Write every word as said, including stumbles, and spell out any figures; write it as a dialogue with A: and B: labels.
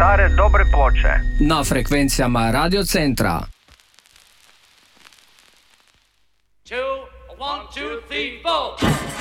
A: stare dobre ploče.
B: Na frekvencijama Radio Centra.
C: Two, one, two, three, four.